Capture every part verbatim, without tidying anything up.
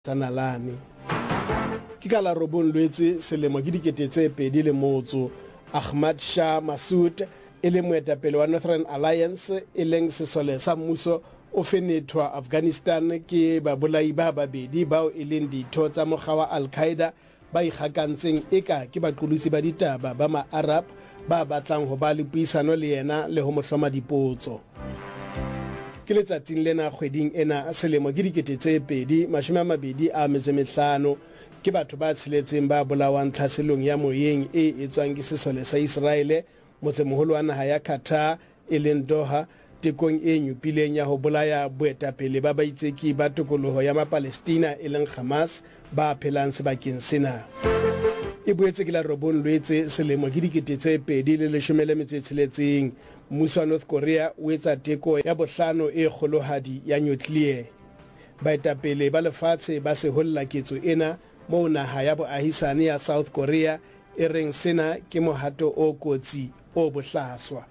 Sanalane ke ka la robong lwetse selemo ke dikete tse pedi le motso Ahmad Shah Massoud e le moetapele wa Northern Alliance e leng sesole sa mmuso o fenethwa Afghanistan ke babolai ba babedi bao e leng ditho tsa mokga wa Al-Qaeda ba ikgakantseng eka ke baqolotsi ba ditaba ba ma-Arab ba batlang ho ba le puisano le yena le ho mohloma dipotso. Ke letsatsing lena kgweding ena selemo ke dikete tse pedi mashome a mabedi a metso e mehlano ke batho ba tsheletseng ba bolawang tlhaselong ya moyeng e etswang ke sesole sa Israele motsemoholo wa naha ya Qatar e leng Doha tekong e nyupileng ya ho bolaya boetapele ba baitseki ba tokoloho ya Mapalestina e leng Hamas ba phelang sebakeng sena. E boetse ke la robong lwetse selemo ke dikete tse pedi le leshome le metso e tsheletseng mmuso wa North Korea o etsa teko ya bohlano e kgolohadi ya nuclear. Baetapele ba lefatshe ba se holla ketso ena mo naha ya boahisani ya South Korea e reng sena ke mohato o kotsi o bohlaswa.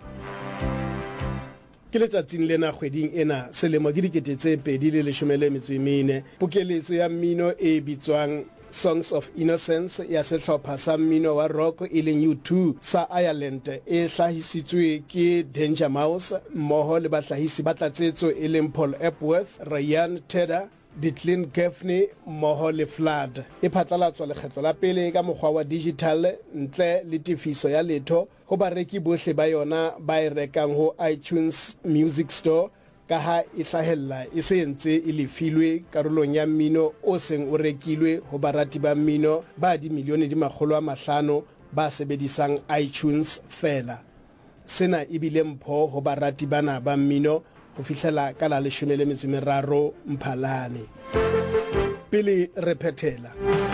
Ke letsatsing lena kgweding ena selemo ke dikete tse pedi le leshome le metso e mene pokeletso ya mmino e bitswang Songs of Innocence ya sehlopha sa mmino wa rock e leng U two sa Ireland e hlahisitswe ke Danger Mouse mmoho le bahlahisi ba tlatsetso e leng Paul Epworth, Ryan Tedder, Declan Gaffney mmoho le Flood. E phatlalatswa lekgetlo la pele ka mokgwa wa digital ntle le tifiso ya letho ho bareki bohle ba yona ba e rekang ho iTunes Music Store ka ha e hlahella e se ntse e lefilwe karolong ya mmino o seng o rekilwe ho barati ba mmino ba di milione di makgolo a mahlano ba sebedisang iTunes fela. Sena e bile mpho ho barati bana ba mmino ho fihlela ka la leshome le metso e meraro Mphalane. Pele re phethela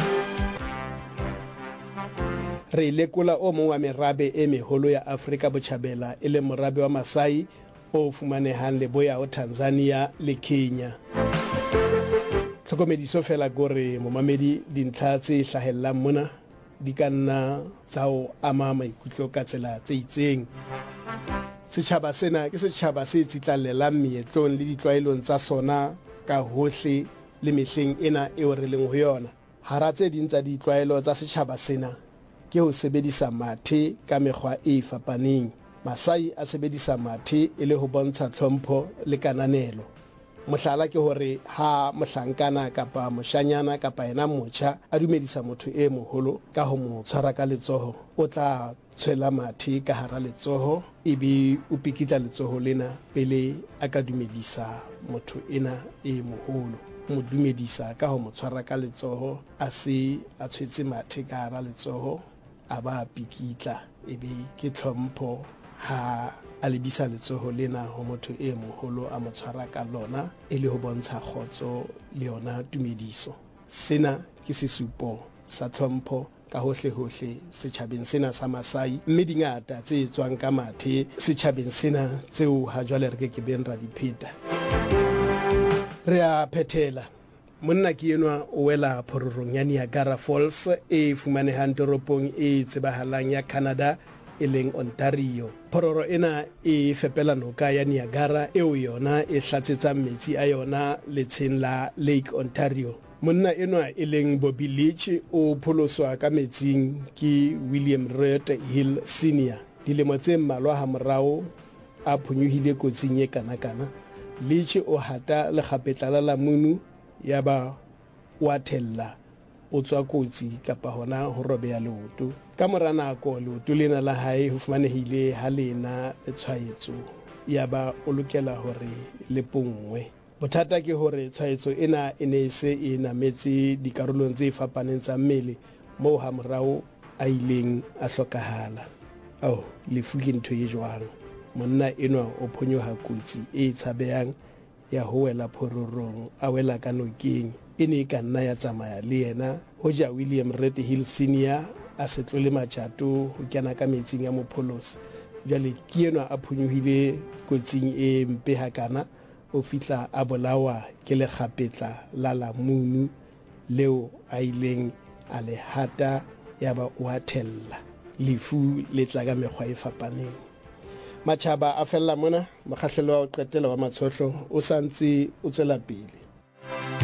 re lekola o mong wa merabe e meholo ya Afrika Botjhabela e le morabe wa Masai o fumanehang Leboya o Tanzania le Kenya. Tlhokomediso fela gore momamedi dintlha tse hlahellang mona di ka nna tsa ho ama maikutlo ka tsela tse itseng. Setjhaba sena ke setjhaba se tsitlallelang meetlong le ditlwaelong tsa sona ka hohle le mehleng ena eo re leng ho yona. Hara tse ding tsa ditlwaelo tsa setjhaba sena ke ho sebedisa mathe ka mekgwa e fapaneng. Masai a sebedisa mathe e le ho bontsha tlhompho le kananelo. Mohlala ke hore ha mohlankana kapa moshanyana kapa ena motjha a dumedisa motho e moholo ka ho mo tshwara ka letsoho o tla tshwela mathe ka hara letsoho ebe o pikitla letsoho lena pele a ka dumedisa motho ena e moholo. Mo dumedisa ka ho mo tshwara ka letsoho a se a tshwetse mathe ka hara letsoho a ba pikitla ebe ke tlhompho ha a lebisa letsoho lena ho motho e moholo a mo tshwara ka lona e le ho bontsha kgotso le yona tumediso. Sena ke sesupo sa tlhompho ka hohle hohle setjhabeng sena sa Masai mme dingata tse etswang ka mathe setjhabeng sena tseo ha jwale re ke beng ra dipheta. Re a phethela monna ke enwa o wela phororong ya Niagara Falls e fumanehang toropong e tsebahalang ya Canada e leng Ontario. Phororo ena e fepela noka ya Niagara eo yona e hlatsetsang metsi a yona letsheng la Lake Ontario. Monna enwa e leng Bobby Leach o pholoswa ka metsing ke William Reid Hill Senior dilemo tse mmalwa ha morao a phonyuhile kotsing e kanakana. Leach o hata lekgapetla la munu ya ba wa thella o tswa kotsi kapa hona ho robeya leoto. Ka mora nako leoto lena la hae ho fumanehile ha lena le tshwaetso ya ba o lokela hore le pongwe. Bothata ke hore tshwaetso ena e ne se e nametse dikarolong tse fapaneng tsa mmele moo ha morao a ileng a hlokahala. Oh, lefu ke ntho e jwang. Monna enwa o phonyoha kotsi e tshabehang ya ho wela phororong a wela ka nokeng e ne ka nna ya tsamaya le yena hoja William Reid Hill Senior a se tlole matjato ho kena ka metsing ya mopholosi. Jwale ke enwa a phonyuhile kotsing e mpe hakana o fihla a bolawa ke lekgapetla la lamunu leo a ileng a le hata ya ba wa thella. Lefu le tla ka mekgwa e fapaneng. Matjhaba a fella mona mokgahlelo wa ho qetela wa matshohlo o santse o tswela pele.